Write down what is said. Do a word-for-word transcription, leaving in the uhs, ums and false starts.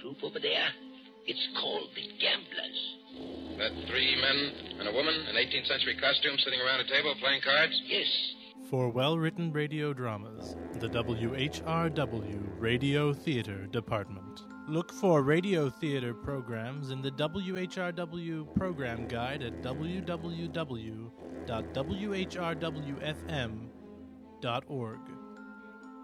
group over there. It's called the Gamblers. That three men and a woman in eighteenth century costume sitting around a table playing cards? Yes. For well-written radio dramas, the W H R W Radio Theater Department. Look for radio theater programs in the W H R W program guide at w w w dot w h r w f m dot org.